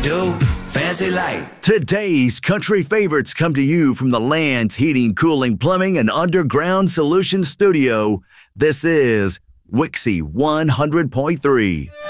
do? Fancy light. Today's country favorites come to you from the Land's Heating, Cooling, Plumbing, and Underground Solutions Studio. This is Wixie 100.3.